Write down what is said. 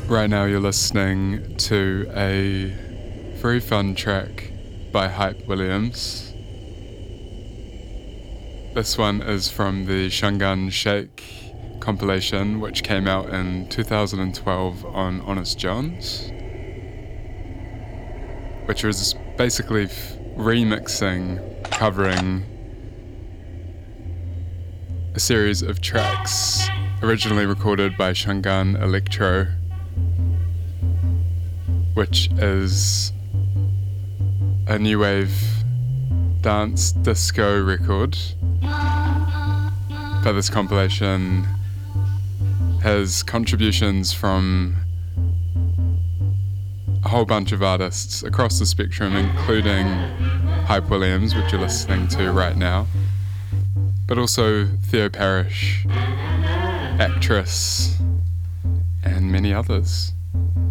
Right now you're listening to a very fun track by Hype Williams. This one is from the Shangan Shake compilation, which came out in 2012 on Honest John's, which was basically remixing, covering a series of tracks originally recorded by Shangan Electro, which is a new wave dance disco record. But this compilation has contributions from a whole bunch of artists across the spectrum, including Hype Williams, which you're listening to right now, but also Theo Parrish, Actress, and many others.